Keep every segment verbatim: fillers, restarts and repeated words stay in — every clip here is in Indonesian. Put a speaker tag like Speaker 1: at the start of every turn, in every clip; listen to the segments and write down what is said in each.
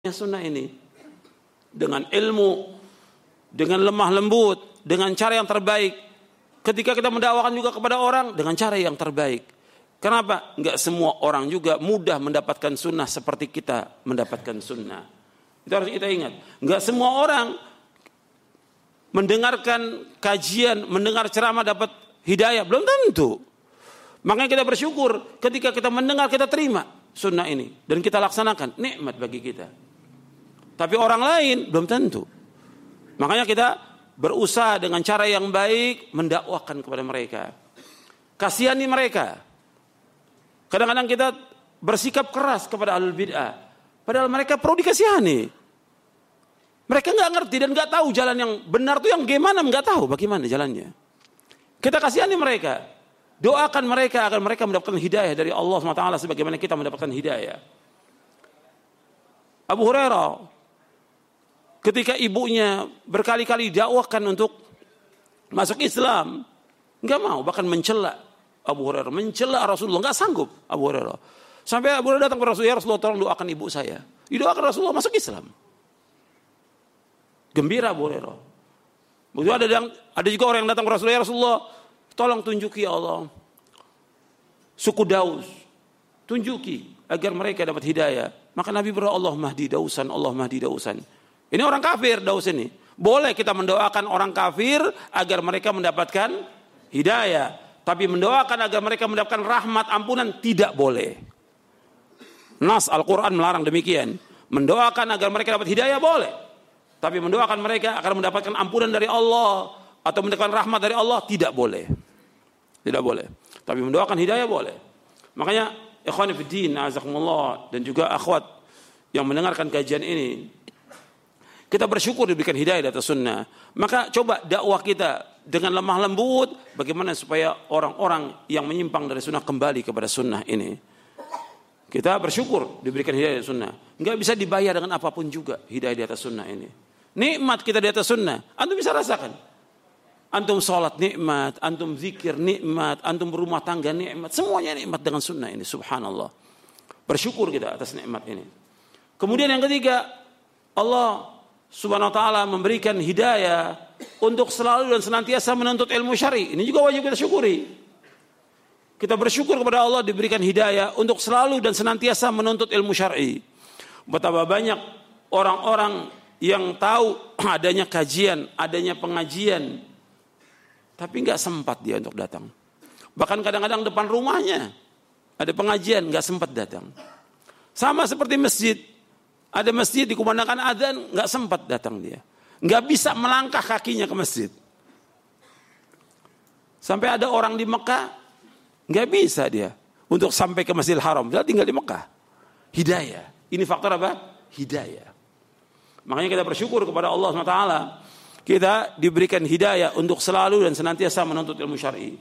Speaker 1: sunnah ini dengan ilmu, dengan lemah lembut, dengan cara yang terbaik. Ketika kita mendakwakan juga kepada orang dengan cara yang terbaik. Kenapa? Enggak semua orang juga mudah mendapatkan sunnah seperti kita mendapatkan sunnah. Itu harus kita ingat. Enggak semua orang mendengarkan kajian, mendengar ceramah dapat hidayah, belum tentu. Makanya kita bersyukur ketika kita mendengar, kita terima sunnah ini dan kita laksanakan, nikmat bagi kita. Tapi orang lain belum tentu. Makanya kita berusaha dengan cara yang baik mendakwakan kepada mereka. Kasihani mereka. Kadang-kadang kita bersikap keras kepada ahlul bid'ah. Padahal mereka perlu dikasihani. Mereka nggak ngerti dan nggak tahu jalan yang benar itu yang gimana, nggak tahu bagaimana jalannya. Kita kasihani mereka. Doakan mereka agar mereka mendapatkan hidayah dari Allah subhanahu wa taala sebagaimana kita mendapatkan hidayah. Abu Hurairah ketika ibunya berkali-kali dakwakan untuk masuk Islam, nggak mau, bahkan mencela Abu Hurairah, mencela Rasulullah, nggak sanggup Abu Hurairah. Sampai Abu Hurairah datang kepada Rasulullah, ya Rasulullah tolong doakan ibu saya. Didoakan Rasulullah masuk Islam. Gembira Abu Hurairah. Begitu ada yang ada juga orang yang datang kepada Rasulullah, ya Rasulullah tolong tunjuki ya Allah suku Daus, tunjuki agar mereka dapat hidayah. Maka Nabi berdoa, Allah mahdi Dausan, Allah mahdi Dausan. Ini orang kafir Daus ini. Boleh kita mendoakan orang kafir agar mereka mendapatkan hidayah. Tapi mendoakan agar mereka mendapatkan rahmat ampunan tidak boleh. Nas Al-Quran melarang demikian. Mendoakan agar mereka dapat hidayah boleh. Tapi mendoakan mereka agar mendapatkan ampunan dari Allah atau mendapatkan rahmat dari Allah tidak boleh. Tidak boleh. Tapi mendoakan hidayah boleh. Makanya ikhwani fiddin, azakumullah, dan juga akhwat yang mendengarkan kajian ini, kita bersyukur diberikan hidayah di atas sunnah. Maka coba dakwah kita dengan lemah lembut, bagaimana supaya orang-orang yang menyimpang dari sunnah kembali kepada sunnah ini. Kita bersyukur diberikan hidayah di sunnah. Enggak bisa dibayar dengan apapun juga hidayah di atas sunnah ini. Nikmat kita di atas sunnah, antum bisa rasakan. Antum sholat nikmat, antum zikir nikmat, antum berumah tangga nikmat, semuanya nikmat dengan sunnah ini. Subhanallah. Bersyukur kita atas nikmat ini. Kemudian yang ketiga, Allah Subhanahu wa ta'ala memberikan hidayah untuk selalu dan senantiasa menuntut ilmu syar'i. Ini juga wajib kita syukuri. Kita bersyukur kepada Allah diberikan hidayah untuk selalu dan senantiasa menuntut ilmu syar'i. Betapa banyak orang-orang yang tahu adanya kajian, adanya pengajian, tapi nggak sempat dia untuk datang. Bahkan kadang-kadang depan rumahnya ada pengajian, nggak sempat datang. Sama seperti masjid. Ada masjid dikumandangkan adzan, nggak sempat datang dia, nggak bisa melangkah kakinya ke masjid. Sampai ada orang di Mekah, nggak bisa dia untuk sampai ke Masjidil Haram, dia tinggal di Mekah. Hidayah, ini faktor apa? Hidayah. Makanya kita bersyukur kepada Allah subhanahu wa taala, kita diberikan hidayah untuk selalu dan senantiasa menuntut ilmu syar'i.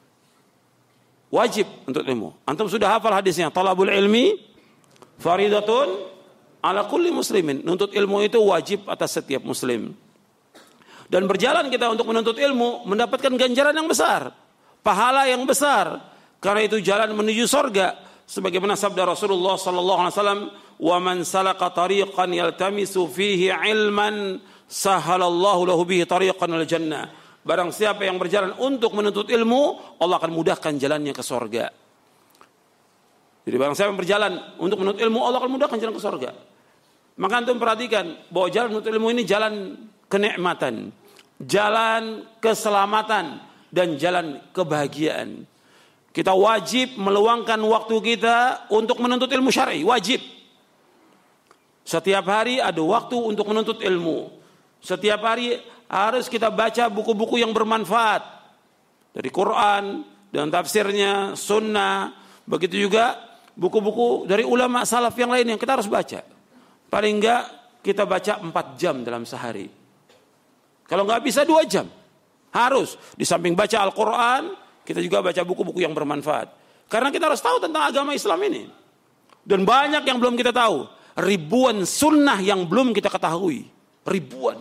Speaker 1: Wajib untuk ilmu. Antum sudah hafal hadisnya, talabul ilmi faridatun ala kulli muslimin. Nuntut ilmu itu wajib atas setiap muslim. Dan berjalan kita untuk menuntut ilmu mendapatkan ganjaran yang besar, pahala yang besar. Karena itu jalan menuju surga. Sebagaimana sabda Rasulullah sallallahu alaihi wasallam, "Wa man salaka tariqan yaltamisu fihi ilman, sahalallahu lahu bihi tariqan al jannah." Barang siapa yang berjalan untuk menuntut ilmu, Allah akan mudahkan jalannya ke surga. Jadi barang siapa yang berjalan untuk menuntut ilmu, Allah akan mudahkan jalan ke surga. Maka antum perhatikan bahwa jalan menuntut ilmu ini jalan kenikmatan, jalan keselamatan, dan jalan kebahagiaan. Kita wajib meluangkan waktu kita untuk menuntut ilmu syar'i, wajib. Setiap hari ada waktu untuk menuntut ilmu. Setiap hari harus kita baca buku-buku yang bermanfaat dari Quran dan tafsirnya, sunnah, begitu juga buku-buku dari ulama salaf yang lain yang kita harus baca. Paling enggak kita baca empat jam dalam sehari. Kalau enggak bisa dua jam. Harus. Di samping baca Al-Quran, kita juga baca buku-buku yang bermanfaat. Karena kita harus tahu tentang agama Islam ini. Dan banyak yang belum kita tahu. Ribuan sunnah yang belum kita ketahui. Ribuan.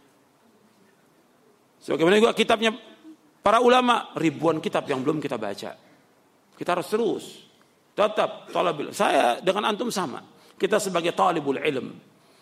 Speaker 1: Sebagaimana juga kitabnya para ulama. Ribuan kitab yang belum kita baca. Kita harus terus. Tetap. Saya dengan antum sama. Kita sebagai talibul ilm,